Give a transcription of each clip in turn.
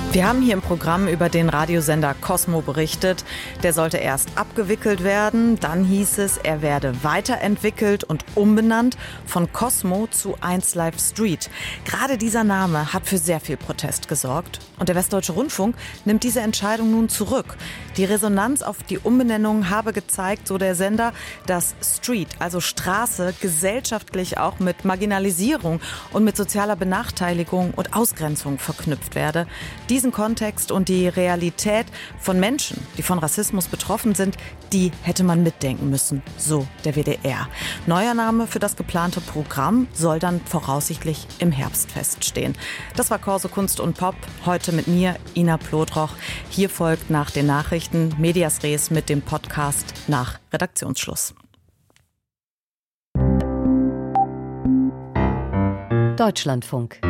Wir haben hier im Programm über den Radiosender Cosmo berichtet. Der sollte erst abgewickelt werden, dann hieß es, er werde weiterentwickelt und umbenannt von Cosmo zu 1Live Street. Gerade dieser Name hat für sehr viel Protest gesorgt. Und der Westdeutsche Rundfunk nimmt diese Entscheidung nun zurück. Die Resonanz auf die Umbenennung habe gezeigt, so der Sender, dass Street, also Straße, gesellschaftlich auch mit Marginalisierung und mit sozialer Benachteiligung und Ausgrenzung verknüpft werde. Diesen Kontext und die Realität von Menschen, die von Rassismus betroffen sind, die hätte man mitdenken müssen, so der WDR. Neuer Name für das geplante Programm soll dann voraussichtlich im Herbst feststehen. Das war Corso Kunst und Pop, heute mit mir, Ina Plodroch. Hier folgt nach den Nachrichten Medias Res mit dem Podcast nach Redaktionsschluss. Deutschlandfunk.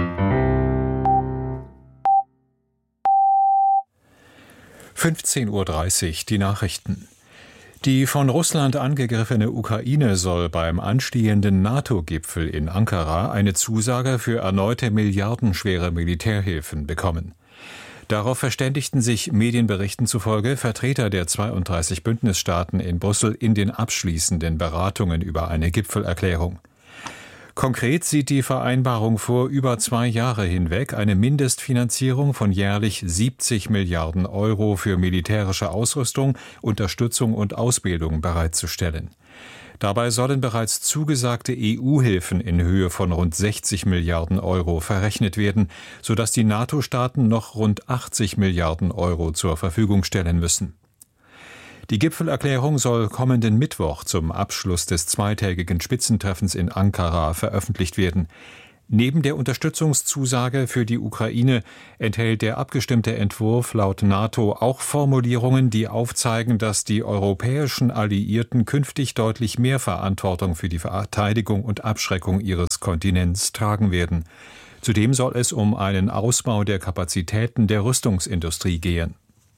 15:30 Uhr, die Nachrichten. Die von Russland angegriffene Ukraine soll beim anstehenden NATO-Gipfel in Ankara eine Zusage für erneute milliardenschwere Militärhilfen bekommen. Darauf verständigten sich Medienberichten zufolge Vertreter der 32 Bündnisstaaten in Brüssel in den abschließenden Beratungen über eine Gipfelerklärung. Konkret sieht die Vereinbarung vor, über 2 Jahre hinweg eine Mindestfinanzierung von jährlich 70 Milliarden Euro für militärische Ausrüstung, Unterstützung und Ausbildung bereitzustellen. Dabei sollen bereits zugesagte EU-Hilfen in Höhe von rund 60 Milliarden Euro verrechnet werden, sodass die NATO-Staaten noch rund 80 Milliarden Euro zur Verfügung stellen müssen. Die Gipfelerklärung soll kommenden Mittwoch zum Abschluss des zweitägigen Spitzentreffens in Ankara veröffentlicht werden. Neben der Unterstützungszusage für die Ukraine enthält der abgestimmte Entwurf laut NATO auch Formulierungen, die aufzeigen, dass die europäischen Alliierten künftig deutlich mehr Verantwortung für die Verteidigung und Abschreckung ihres Kontinents tragen werden. Zudem soll es um einen Ausbau der Kapazitäten der Rüstungsindustrie gehen.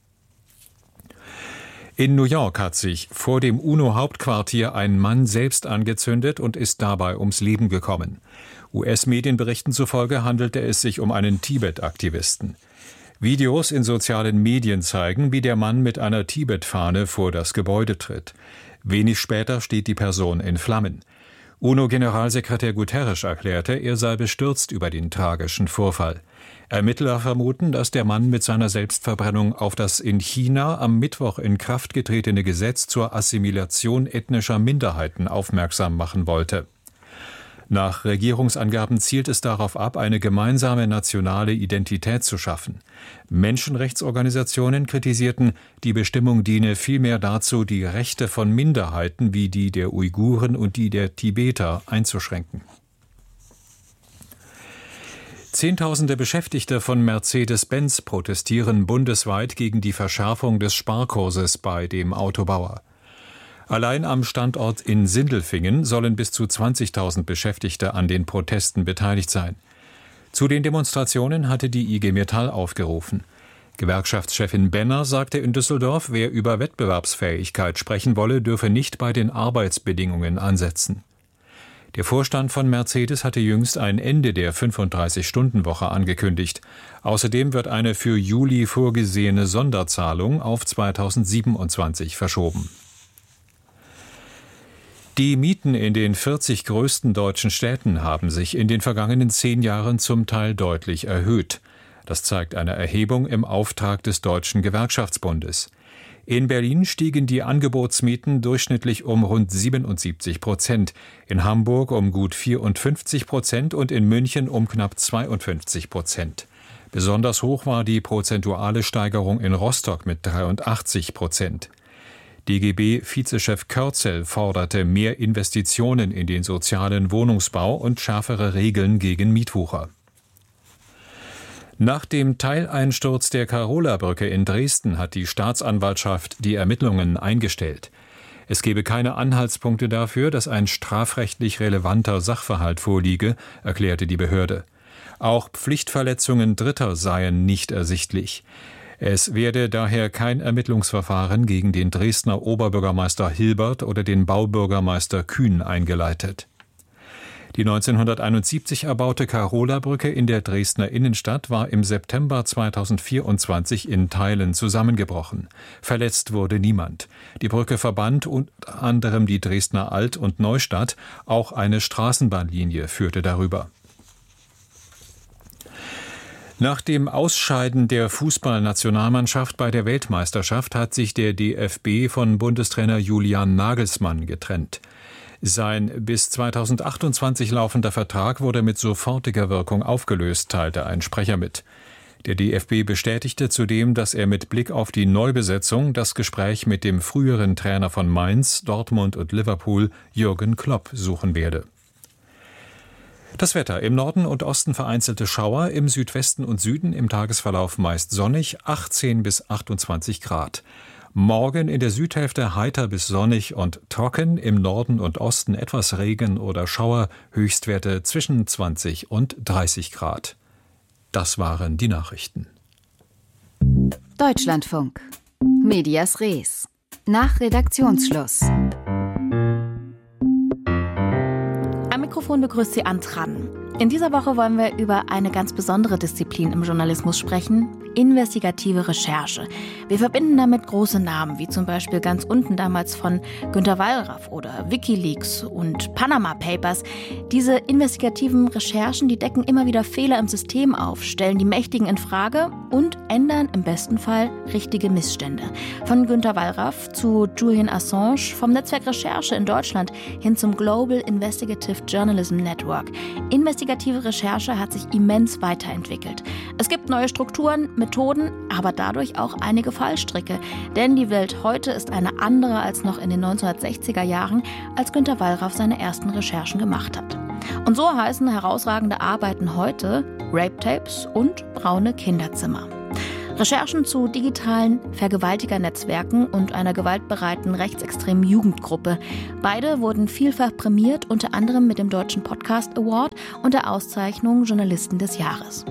In New York hat sich vor dem UNO-Hauptquartier ein Mann selbst angezündet und ist dabei ums Leben gekommen. US-Medienberichten zufolge handelte es sich um einen Tibet-Aktivisten. Videos in sozialen Medien zeigen, wie der Mann mit einer Tibet-Fahne vor das Gebäude tritt. Wenig später steht die Person in Flammen. UNO-Generalsekretär Guterres erklärte, er sei bestürzt über den tragischen Vorfall. Ermittler vermuten, dass der Mann mit seiner Selbstverbrennung auf das in China am Mittwoch in Kraft getretene Gesetz zur Assimilation ethnischer Minderheiten aufmerksam machen wollte. Nach Regierungsangaben zielt es darauf ab, eine gemeinsame nationale Identität zu schaffen. Menschenrechtsorganisationen kritisierten, die Bestimmung diene vielmehr dazu, die Rechte von Minderheiten wie die der Uiguren und die der Tibeter einzuschränken. Zehntausende Beschäftigte von Mercedes-Benz protestieren bundesweit gegen die Verschärfung des Sparkurses bei dem Autobauer. Allein am Standort in Sindelfingen sollen bis zu 20.000 Beschäftigte an den Protesten beteiligt sein. Zu den Demonstrationen hatte die IG Metall aufgerufen. Gewerkschaftschefin Benner sagte in Düsseldorf, wer über Wettbewerbsfähigkeit sprechen wolle, dürfe nicht bei den Arbeitsbedingungen ansetzen. Der Vorstand von Mercedes hatte jüngst ein Ende der 35-Stunden-Woche angekündigt. Außerdem wird eine für Juli vorgesehene Sonderzahlung auf 2027 verschoben. Die Mieten in den 40 größten deutschen Städten haben sich in den vergangenen 10 Jahren zum Teil deutlich erhöht. Das zeigt eine Erhebung im Auftrag des Deutschen Gewerkschaftsbundes. In Berlin stiegen die Angebotsmieten durchschnittlich um rund 77%, in Hamburg um gut 54% und in München um knapp 52%. Besonders hoch war die prozentuale Steigerung in Rostock mit 83%. DGB-Vizechef Körzel forderte mehr Investitionen in den sozialen Wohnungsbau und schärfere Regeln gegen Mietwucher. Nach dem Teileinsturz der Carola-Brücke in Dresden hat die Staatsanwaltschaft die Ermittlungen eingestellt. Es gebe keine Anhaltspunkte dafür, dass ein strafrechtlich relevanter Sachverhalt vorliege, erklärte die Behörde. Auch Pflichtverletzungen Dritter seien nicht ersichtlich. Es werde daher kein Ermittlungsverfahren gegen den Dresdner Oberbürgermeister Hilbert oder den Baubürgermeister Kühn eingeleitet. Die 1971 erbaute Karola-Brücke in der Dresdner Innenstadt war im September 2024 in Teilen zusammengebrochen. Verletzt wurde niemand. Die Brücke verband unter anderem die Dresdner Alt- und Neustadt. Auch eine Straßenbahnlinie führte darüber. Nach dem Ausscheiden der Fußballnationalmannschaft bei der Weltmeisterschaft hat sich der DFB von Bundestrainer Julian Nagelsmann getrennt. Sein bis 2028 laufender Vertrag wurde mit sofortiger Wirkung aufgelöst, teilte ein Sprecher mit. Der DFB bestätigte zudem, dass er mit Blick auf die Neubesetzung das Gespräch mit dem früheren Trainer von Mainz, Dortmund und Liverpool, Jürgen Klopp, suchen werde. Das Wetter: im Norden und Osten vereinzelte Schauer, im Südwesten und Süden im Tagesverlauf meist sonnig, 18 bis 28 Grad. Morgen in der Südhälfte heiter bis sonnig und trocken, im Norden und Osten etwas Regen oder Schauer, Höchstwerte zwischen 20 und 30 Grad. Das waren die Nachrichten. Deutschlandfunk. Medias Res. Nach Redaktionsschluss. Am Mikrofon begrüßt Sie Ann Tran. In dieser Woche wollen wir über eine ganz besondere Disziplin im Journalismus sprechen: investigative Recherche. Wir verbinden damit große Namen, wie zum Beispiel ganz unten damals von Günter Wallraff oder WikiLeaks und Panama Papers. Diese investigativen Recherchen, die decken immer wieder Fehler im System auf, stellen die Mächtigen in Frage und ändern im besten Fall richtige Missstände. Von Günter Wallraff zu Julian Assange, vom Netzwerk Recherche in Deutschland hin zum Global Investigative Journalism Network. Investigative Recherche hat sich immens weiterentwickelt. Es gibt neue Strukturen, Methoden, aber dadurch auch einige Fallstricke. Denn die Welt heute ist eine andere als noch in den 1960er Jahren, als Günter Wallraff seine ersten Recherchen gemacht hat. Und so heißen herausragende Arbeiten heute Rape-Tapes und braune Kinderzimmer. Recherchen zu digitalen Vergewaltigernetzwerken und einer gewaltbereiten rechtsextremen Jugendgruppe. Beide wurden vielfach prämiert, unter anderem mit dem Deutschen Podcast Award und der Auszeichnung Journalisten des Jahres.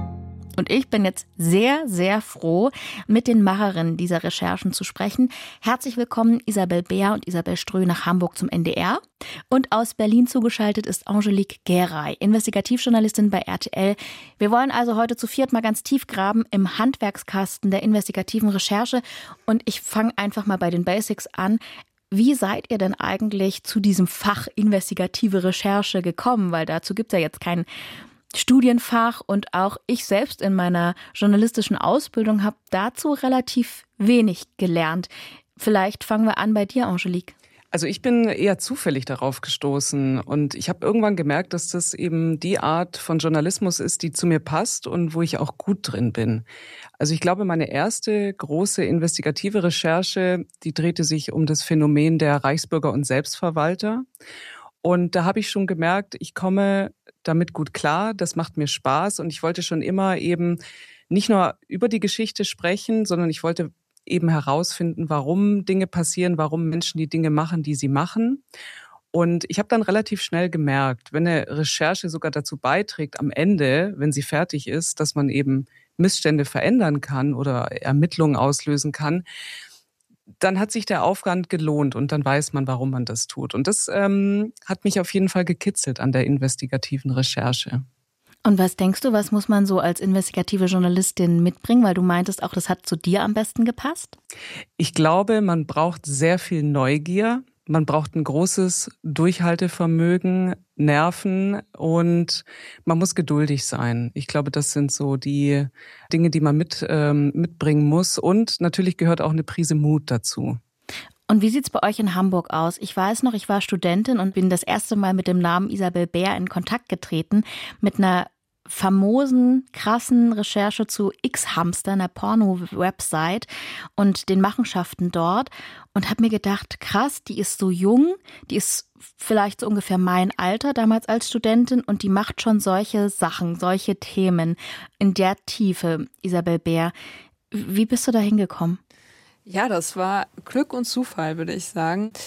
Und ich bin jetzt sehr, sehr froh, mit den Macherinnen dieser Recherchen zu sprechen. Herzlich willkommen Isabel Beer und Isabel Strö nach Hamburg zum NDR. Und aus Berlin zugeschaltet ist Angelique Garay, Investigativjournalistin bei RTL. Wir wollen also heute zu viert mal ganz tief graben im Handwerkskasten der investigativen Recherche. Und ich fange einfach mal bei den Basics an. Wie seid ihr denn eigentlich zu diesem Fach investigative Recherche gekommen? Weil dazu gibt es ja jetzt kein Studienfach und auch ich selbst in meiner journalistischen Ausbildung habe dazu relativ wenig gelernt. Vielleicht fangen wir an bei dir, Angelique. Also ich bin eher zufällig darauf gestoßen und ich habe irgendwann gemerkt, dass das eben die Art von Journalismus ist, die zu mir passt und wo ich auch gut drin bin. Also ich glaube, meine erste große investigative Recherche, die drehte sich um das Phänomen der Reichsbürger und Selbstverwalter. Und da habe ich schon gemerkt, ich komme damit gut klar, das macht mir Spaß und ich wollte schon immer eben nicht nur über die Geschichte sprechen, sondern ich wollte eben herausfinden, warum Dinge passieren, warum Menschen die Dinge machen, die sie machen. Und ich habe dann relativ schnell gemerkt, wenn eine Recherche sogar dazu beiträgt, am Ende, wenn sie fertig ist, dass man eben Missstände verändern kann oder Ermittlungen auslösen kann, dann hat sich der Aufwand gelohnt und dann weiß man, warum man das tut. Und das hat mich auf jeden Fall gekitzelt an der investigativen Recherche. Und was denkst du, was muss man so als investigative Journalistin mitbringen? Weil du meintest auch, das hat zu dir am besten gepasst. Ich glaube, man braucht sehr viel Neugier. Man braucht ein großes Durchhaltevermögen, Nerven und man muss geduldig sein. Ich glaube, das sind so die Dinge, die man mitbringen muss. Und natürlich gehört auch eine Prise Mut dazu. Und wie sieht's bei euch in Hamburg aus? Ich weiß noch, ich war Studentin und bin das erste Mal mit dem Namen Isabel Beer in Kontakt getreten, mit einer famosen, krassen Recherche zu X-Hamster, einer Porno-Website und den Machenschaften dort und habe mir gedacht, krass, die ist so jung, die ist vielleicht so ungefähr mein Alter damals als Studentin und die macht schon solche Sachen, solche Themen in der Tiefe. Isabel Beer, wie bist du da hingekommen? Ja, das war Glück und Zufall, würde ich sagen.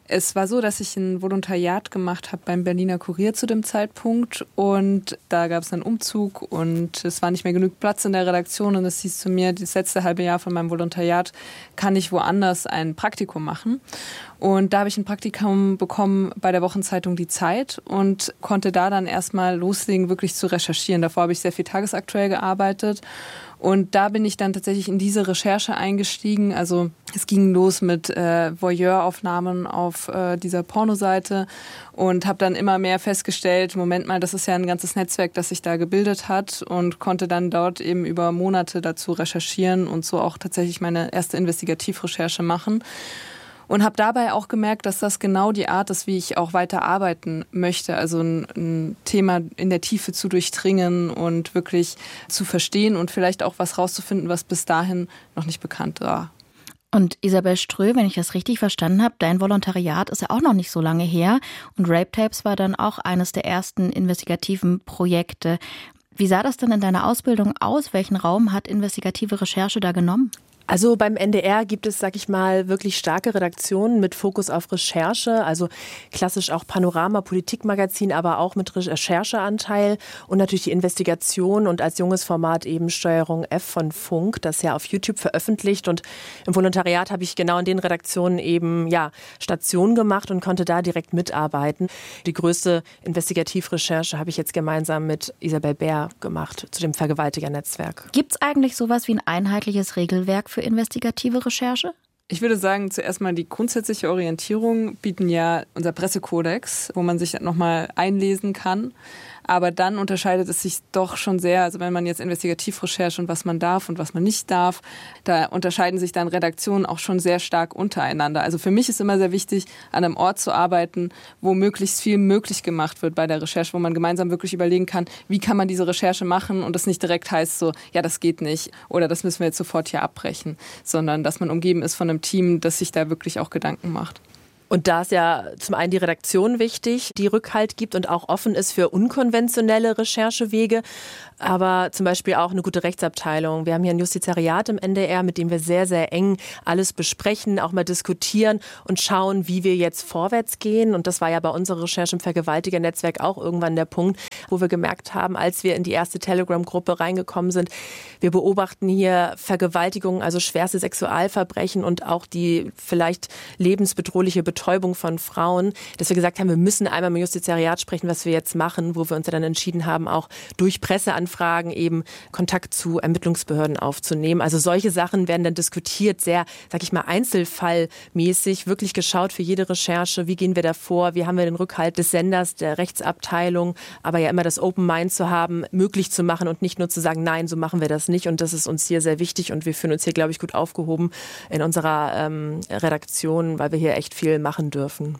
Es war so, dass ich ein Volontariat gemacht habe beim Berliner Kurier zu dem Zeitpunkt und da gab es einen Umzug und es war nicht mehr genug Platz in der Redaktion und es hieß zu mir, das letzte halbe Jahr von meinem Volontariat kann ich woanders ein Praktikum machen. Und da habe ich ein Praktikum bekommen bei der Wochenzeitung Die Zeit und konnte da dann erstmal loslegen, wirklich zu recherchieren. Davor habe ich sehr viel tagesaktuell gearbeitet. Und da bin ich dann tatsächlich in diese Recherche eingestiegen. Also es ging los mit Voyeuraufnahmen auf dieser Pornoseite und habe dann immer mehr festgestellt, Moment mal, das ist ja ein ganzes Netzwerk, das sich da gebildet hat und konnte dann dort eben über Monate dazu recherchieren und so auch tatsächlich meine erste Investigativrecherche machen. Und habe dabei auch gemerkt, dass das genau die Art ist, wie ich auch weiter arbeiten möchte. Also ein Thema in der Tiefe zu durchdringen und wirklich zu verstehen und vielleicht auch was rauszufinden, was bis dahin noch nicht bekannt war. Und Isabel Ströh, wenn ich das richtig verstanden habe, dein Volontariat ist ja auch noch nicht so lange her. Und Rape Tapes war dann auch eines der ersten investigativen Projekte. Wie sah das denn in deiner Ausbildung aus? Welchen Raum hat investigative Recherche da genommen? Also beim NDR gibt es, sag ich mal, wirklich starke Redaktionen mit Fokus auf Recherche, also klassisch auch Panorama, Politikmagazin, aber auch mit Rechercheanteil und natürlich die Investigation und als junges Format eben Steuerung F von Funk, das ja auf YouTube veröffentlicht. Und im Volontariat habe ich genau in den Redaktionen eben Station gemacht und konnte da direkt mitarbeiten. Die größte Investigativrecherche habe ich jetzt gemeinsam mit Isabel Bär gemacht zu dem Vergewaltiger-Netzwerk. Gibt es eigentlich sowas wie ein einheitliches Regelwerk für investigative Recherche? Ich würde sagen, zuerst mal die grundsätzliche Orientierung bieten ja unser Pressekodex, wo man sich nochmal einlesen kann. Aber dann unterscheidet es sich doch schon sehr, also wenn man jetzt Investigativrecherche und was man darf und was man nicht darf, da unterscheiden sich dann Redaktionen auch schon sehr stark untereinander. Also für mich ist immer sehr wichtig, an einem Ort zu arbeiten, wo möglichst viel möglich gemacht wird bei der Recherche, wo man gemeinsam wirklich überlegen kann, wie kann man diese Recherche machen und das nicht direkt heißt so, ja, das geht nicht oder das müssen wir jetzt sofort hier abbrechen, sondern dass man umgeben ist von einem Team, das sich da wirklich auch Gedanken macht. Und da ist ja zum einen die Redaktion wichtig, die Rückhalt gibt und auch offen ist für unkonventionelle Recherchewege, aber zum Beispiel auch eine gute Rechtsabteilung. Wir haben hier ein Justizariat im NDR, mit dem wir sehr, sehr eng alles besprechen, auch mal diskutieren und schauen, wie wir jetzt vorwärts gehen. Und das war ja bei unserer Recherche im Vergewaltiger-Netzwerk auch irgendwann der Punkt, wo wir gemerkt haben, als wir in die erste Telegram-Gruppe reingekommen sind, wir beobachten hier Vergewaltigungen, also schwerste Sexualverbrechen und auch die vielleicht lebensbedrohliche Betäubung von Frauen, dass wir gesagt haben, wir müssen einmal mit dem Justizariat sprechen, was wir jetzt machen, wo wir uns dann entschieden haben, auch durch Presseanfragen eben Kontakt zu Ermittlungsbehörden aufzunehmen. Also solche Sachen werden dann diskutiert, sehr, sag ich mal, einzelfallmäßig, wirklich geschaut für jede Recherche, wie gehen wir da vor, wie haben wir den Rückhalt des Senders, der Rechtsabteilung, aber ja immer das Open Mind zu haben, möglich zu machen und nicht nur zu sagen, nein, so machen wir das nicht. Und das ist uns hier sehr wichtig und wir fühlen uns hier, glaube ich, gut aufgehoben in unserer Redaktion, weil wir hier echt viel machen dürfen.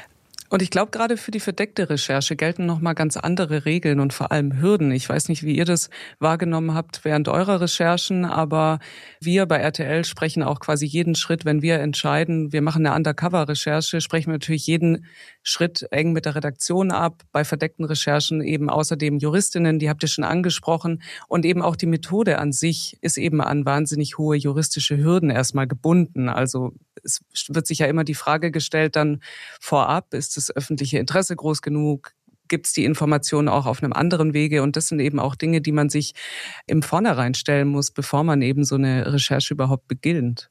Und ich glaube, gerade für die verdeckte Recherche gelten nochmal ganz andere Regeln und vor allem Hürden. Ich weiß nicht, wie ihr das wahrgenommen habt während eurer Recherchen, aber wir bei RTL sprechen auch quasi jeden Schritt, wenn wir entscheiden, wir machen eine Undercover-Recherche, sprechen wir natürlich jeden Schritt eng mit der Redaktion ab. Bei verdeckten Recherchen eben außerdem Juristinnen, die habt ihr schon angesprochen. Und eben auch die Methode an sich ist eben an wahnsinnig hohe juristische Hürden erstmal gebunden. Also es wird sich ja immer die Frage gestellt dann vorab, ist das öffentliche Interesse groß genug? Gibt es die Informationen auch auf einem anderen Wege? Und das sind eben auch Dinge, die man sich im Vornherein stellen muss, bevor man eben so eine Recherche überhaupt beginnt.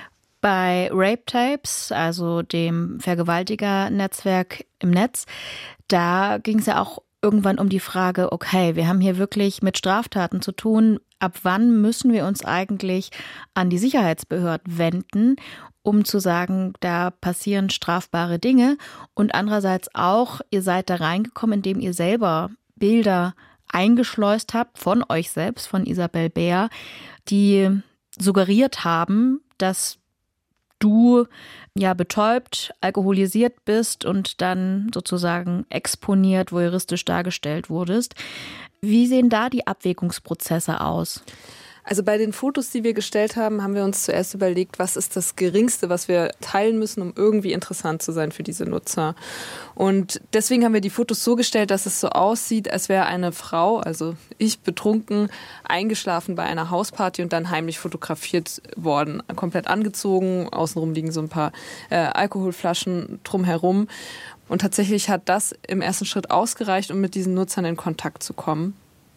Bei Rape Tapes, also dem Vergewaltiger-Netzwerk im Netz, da ging es ja auch irgendwann um die Frage, okay, wir haben hier wirklich mit Straftaten zu tun. Ab wann müssen wir uns eigentlich an die Sicherheitsbehörden wenden, um zu sagen, da passieren strafbare Dinge? Und andererseits auch, ihr seid da reingekommen, indem ihr selber Bilder eingeschleust habt von euch selbst, von Isabel Bär, die suggeriert haben, dass du ja betäubt, alkoholisiert bist und dann sozusagen exponiert, voyeuristisch dargestellt wurdest. Wie sehen da die Abwägungsprozesse aus? Also bei den Fotos, die wir gestellt haben, haben wir uns zuerst überlegt, was ist das Geringste, was wir teilen müssen, um irgendwie interessant zu sein für diese Nutzer. Und deswegen haben wir die Fotos so gestellt, dass es so aussieht, als wäre eine Frau, also ich, betrunken, eingeschlafen bei einer Hausparty und dann heimlich fotografiert worden. Komplett angezogen, außenrum liegen so ein paar Alkoholflaschen drumherum. Und tatsächlich hat das im ersten Schritt ausgereicht, um mit diesen Nutzern in Kontakt zu kommen.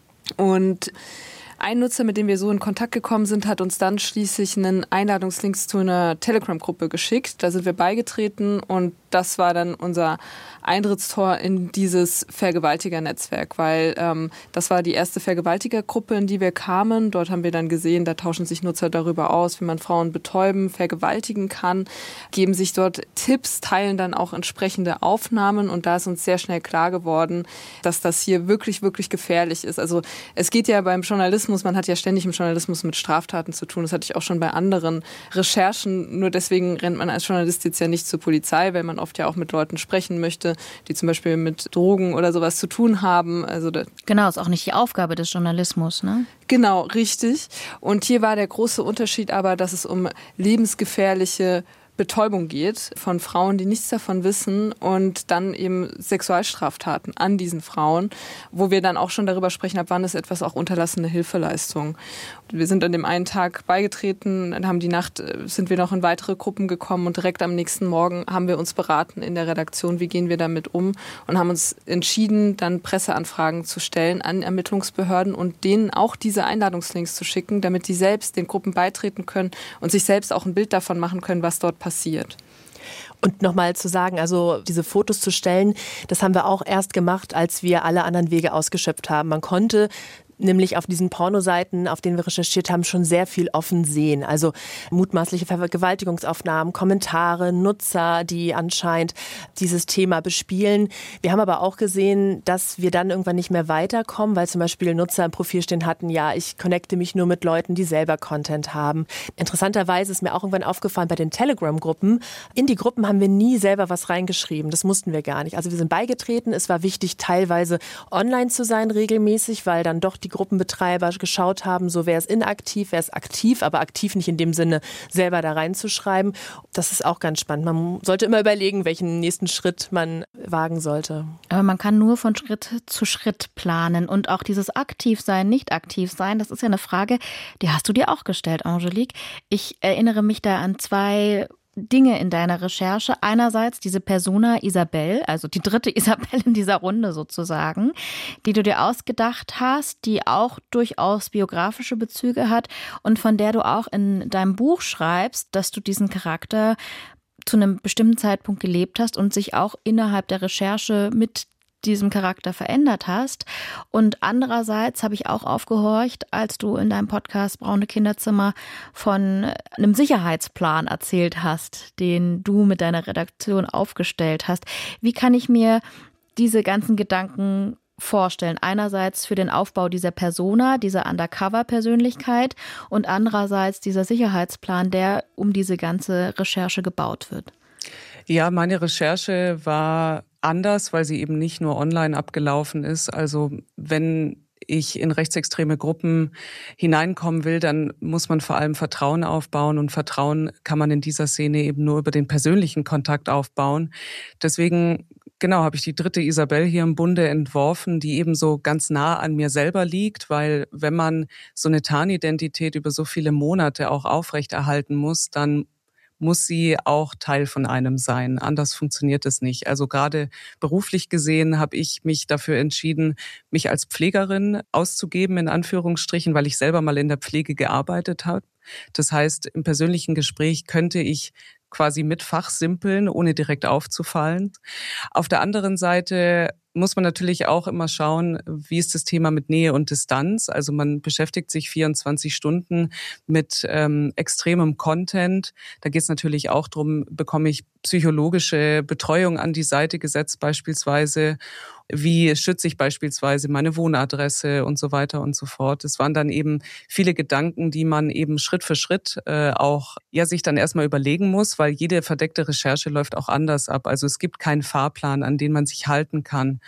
Und ein Nutzer, mit dem wir so in Kontakt gekommen sind, hat uns dann schließlich einen Einladungslink zu einer Telegram-Gruppe geschickt. Da sind wir beigetreten und das war dann unser Eintrittstor in dieses Vergewaltiger-Netzwerk, weil das war die erste Vergewaltigergruppe, in die wir kamen. Dort haben wir dann gesehen, da tauschen sich Nutzer darüber aus, wie man Frauen betäuben, vergewaltigen kann, geben sich dort Tipps, teilen dann auch entsprechende Aufnahmen und da ist uns sehr schnell klar geworden, dass das hier wirklich, wirklich gefährlich ist. Also es geht ja beim Journalismus, man hat ja ständig im Journalismus mit Straftaten zu tun, das hatte ich auch schon bei anderen Recherchen, nur deswegen rennt man als Journalist jetzt ja nicht zur Polizei, weil man oft ja auch mit Leuten sprechen möchte, die zum Beispiel mit Drogen oder sowas zu tun haben. Also genau, ist auch nicht die Aufgabe des Journalismus, ne? Genau, richtig. Und hier war der große Unterschied aber, dass es um lebensgefährliche Betäubung geht von Frauen, die nichts davon wissen und dann eben Sexualstraftaten an diesen Frauen, wo wir dann auch schon darüber sprechen, ab wann ist etwas auch unterlassene Hilfeleistung. Wir sind an dem einen Tag beigetreten, dann haben die Nacht, sind wir noch in weitere Gruppen gekommen und direkt am nächsten Morgen haben wir uns beraten in der Redaktion, wie gehen wir damit um und haben uns entschieden, dann Presseanfragen zu stellen an Ermittlungsbehörden und denen auch diese Einladungslinks zu schicken, damit die selbst den Gruppen beitreten können und sich selbst auch ein Bild davon machen können, was dort passiert. Und nochmal zu sagen, also diese Fotos zu stellen, das haben wir auch erst gemacht, als wir alle anderen Wege ausgeschöpft haben. Man konnte nämlich auf diesen Pornoseiten, auf denen wir recherchiert haben, schon sehr viel offen sehen. Also mutmaßliche Vergewaltigungsaufnahmen, Kommentare, Nutzer, die anscheinend dieses Thema bespielen. Wir haben aber auch gesehen, dass wir dann irgendwann nicht mehr weiterkommen, weil zum Beispiel Nutzer im Profil stehen hatten, ja, ich connecte mich nur mit Leuten, die selber Content haben. Interessanterweise ist mir auch irgendwann aufgefallen bei den Telegram-Gruppen, in die Gruppen haben wir nie selber was reingeschrieben. Das mussten wir gar nicht. Also wir sind beigetreten. Es war wichtig, teilweise online zu sein regelmäßig, weil dann doch die Gruppenbetreiber geschaut haben, so wer ist inaktiv, wer ist aktiv, aber aktiv nicht in dem Sinne, selber da reinzuschreiben. Das ist auch ganz spannend. Man sollte immer überlegen, welchen nächsten Schritt man wagen sollte. Aber man kann nur von Schritt zu Schritt planen und auch dieses Aktivsein, nicht aktiv sein, das ist ja eine Frage, die hast du dir auch gestellt, Angelique. Ich erinnere mich da an zwei Dinge in deiner Recherche. Einerseits diese Persona Isabel, also die dritte Isabel in dieser Runde sozusagen, die du dir ausgedacht hast, die auch durchaus biografische Bezüge hat und von der du auch in deinem Buch schreibst, dass du diesen Charakter zu einem bestimmten Zeitpunkt gelebt hast und sich auch innerhalb der Recherche mit diesem Charakter verändert hast. Und andererseits habe ich auch aufgehorcht, als du in deinem Podcast Braune Kinderzimmer von einem Sicherheitsplan erzählt hast, den du mit deiner Redaktion aufgestellt hast. Wie kann ich mir diese ganzen Gedanken vorstellen? Einerseits für den Aufbau dieser Persona, dieser Undercover-Persönlichkeit und andererseits dieser Sicherheitsplan, der um diese ganze Recherche gebaut wird. Ja, meine Recherche war anders, weil sie eben nicht nur online abgelaufen ist. Also wenn ich in rechtsextreme Gruppen hineinkommen will, dann muss man vor allem Vertrauen aufbauen und Vertrauen kann man in dieser Szene eben nur über den persönlichen Kontakt aufbauen. Deswegen habe ich die dritte Isabel hier im Bunde entworfen, die eben so ganz nah an mir selber liegt, weil wenn man so eine Tarnidentität über so viele Monate auch aufrechterhalten muss, dann muss sie auch Teil von einem sein. Anders funktioniert es nicht. Also gerade beruflich gesehen habe ich mich dafür entschieden, mich als Pflegerin auszugeben, in Anführungsstrichen, weil ich selber mal in der Pflege gearbeitet habe. Das heißt, im persönlichen Gespräch könnte ich quasi mit fachsimpeln, ohne direkt aufzufallen. Auf der anderen Seite muss man natürlich auch immer schauen, wie ist das Thema mit Nähe und Distanz. Also man beschäftigt sich 24 Stunden mit extremem Content. Da geht es natürlich auch darum, bekomme ich psychologische Betreuung an die Seite gesetzt beispielsweise. Wie schütze ich beispielsweise meine Wohnadresse und so weiter und so fort. Es waren dann eben viele Gedanken, die man eben Schritt für Schritt auch sich dann erstmal überlegen muss, weil jede verdeckte Recherche läuft auch anders ab. Also es gibt keinen Fahrplan, an den man sich halten kann.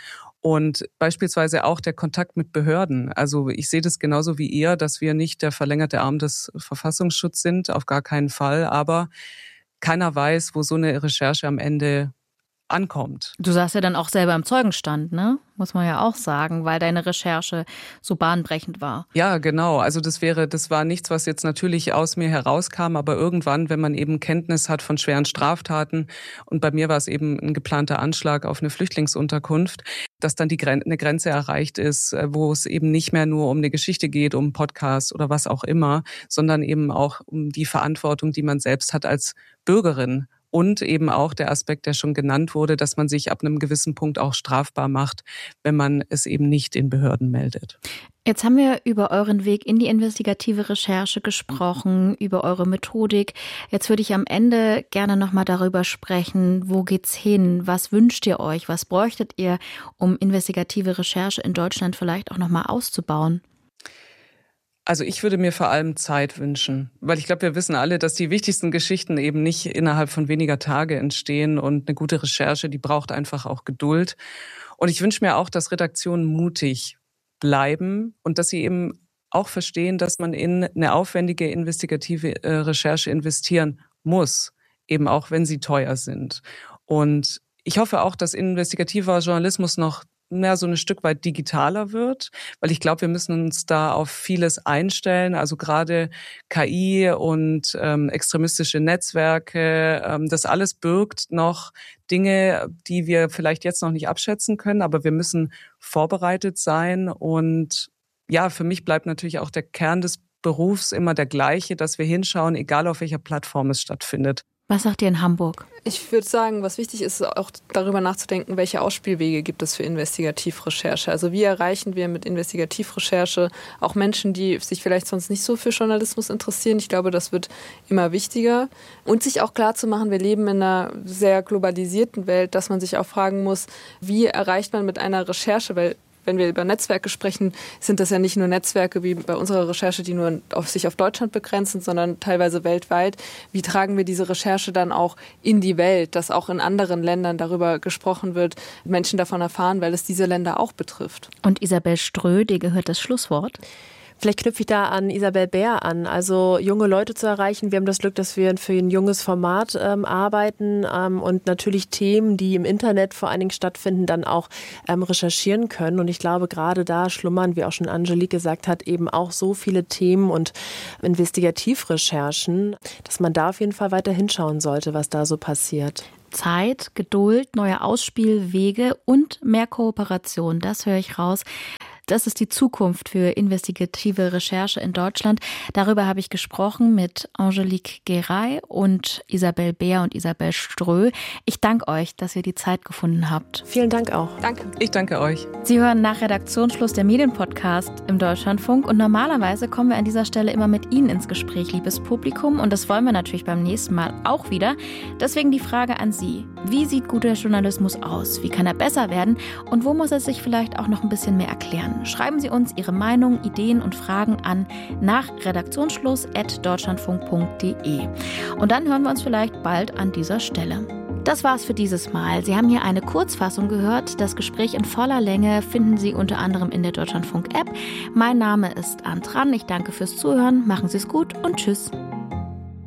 Und beispielsweise auch der Kontakt mit Behörden. Also ich sehe das genauso wie ihr, dass wir nicht der verlängerte Arm des Verfassungsschutzes sind, auf gar keinen Fall. Aber keiner weiß, wo so eine Recherche am Ende ankommt. Du saßt ja dann auch selber im Zeugenstand, ne? Muss man ja auch sagen, weil deine Recherche so bahnbrechend war. Ja, genau. Also das war nichts, was jetzt natürlich aus mir herauskam, aber irgendwann, wenn man eben Kenntnis hat von schweren Straftaten, und bei mir war es eben ein geplanter Anschlag auf eine Flüchtlingsunterkunft, dass dann eine Grenze erreicht ist, wo es eben nicht mehr nur um eine Geschichte geht, um einen Podcast oder was auch immer, sondern eben auch um die Verantwortung, die man selbst hat als Bürgerin. Und eben auch der Aspekt, der schon genannt wurde, dass man sich ab einem gewissen Punkt auch strafbar macht, wenn man es eben nicht den Behörden meldet. Jetzt haben wir über euren Weg in die investigative Recherche gesprochen, über eure Methodik. Jetzt würde ich am Ende gerne nochmal darüber sprechen, wo geht's hin? Was wünscht ihr euch? Was bräuchtet ihr, um investigative Recherche in Deutschland vielleicht auch nochmal auszubauen? Also ich würde mir vor allem Zeit wünschen, weil ich glaube, wir wissen alle, dass die wichtigsten Geschichten eben nicht innerhalb von weniger Tage entstehen, und eine gute Recherche, die braucht einfach auch Geduld. Und ich wünsche mir auch, dass Redaktionen mutig bleiben und dass sie eben auch verstehen, dass man in eine aufwendige investigative Recherche investieren muss, eben auch wenn sie teuer sind. Und ich hoffe auch, dass investigativer Journalismus noch so ein Stück weit digitaler wird, weil ich glaube, wir müssen uns da auf vieles einstellen. Also gerade KI und extremistische Netzwerke, das alles birgt noch Dinge, die wir vielleicht jetzt noch nicht abschätzen können, aber wir müssen vorbereitet sein. Und ja, für mich bleibt natürlich auch der Kern des Berufs immer der gleiche, dass wir hinschauen, egal auf welcher Plattform es stattfindet. Was sagt ihr in Hamburg? Ich würde sagen, was wichtig ist, auch darüber nachzudenken, welche Ausspielwege gibt es für Investigativrecherche. Also wie erreichen wir mit Investigativrecherche auch Menschen, die sich vielleicht sonst nicht so für Journalismus interessieren. Ich glaube, das wird immer wichtiger. Und sich auch klar zu machen, wir leben in einer sehr globalisierten Welt, dass man sich auch fragen muss, wie erreicht man mit einer Recherche, weil wenn wir über Netzwerke sprechen, sind das ja nicht nur Netzwerke wie bei unserer Recherche, die nur sich auf Deutschland begrenzen, sondern teilweise weltweit. Wie tragen wir diese Recherche dann auch in die Welt, dass auch in anderen Ländern darüber gesprochen wird, Menschen davon erfahren, weil es diese Länder auch betrifft. Und Isabel Ströh, dir gehört das Schlusswort. Vielleicht knüpfe ich da an Isabel Bär an, also junge Leute zu erreichen. Wir haben das Glück, dass wir für ein junges Format arbeiten und natürlich Themen, die im Internet vor allen Dingen stattfinden, dann auch recherchieren können. Und ich glaube, gerade da schlummern, wie auch schon Angelique gesagt hat, eben auch so viele Themen und Investigativrecherchen, dass man da auf jeden Fall weiter hinschauen sollte, was da so passiert. Zeit, Geduld, neue Ausspielwege und mehr Kooperation, das höre ich raus. Das ist die Zukunft für investigative Recherche in Deutschland. Darüber habe ich gesprochen mit Angelique Garay und Isabel Bär und Isabel Ströh. Ich danke euch, dass ihr die Zeit gefunden habt. Vielen Dank auch. Danke. Ich danke euch. Sie hören nach Redaktionsschluss der Medienpodcast im Deutschlandfunk und normalerweise kommen wir an dieser Stelle immer mit Ihnen ins Gespräch, liebes Publikum, und das wollen wir natürlich beim nächsten Mal auch wieder. Deswegen die Frage an Sie. Wie sieht guter Journalismus aus? Wie kann er besser werden? Und wo muss er sich vielleicht auch noch ein bisschen mehr erklären? Schreiben Sie uns Ihre Meinung, Ideen und Fragen an nach redaktionsschluss@deutschlandfunk.de. Und dann hören wir uns vielleicht bald an dieser Stelle. Das war's für dieses Mal. Sie haben hier eine Kurzfassung gehört. Das Gespräch in voller Länge finden Sie unter anderem in der Deutschlandfunk-App. Mein Name ist Antran. Ich danke fürs Zuhören. Machen Sie es gut und tschüss.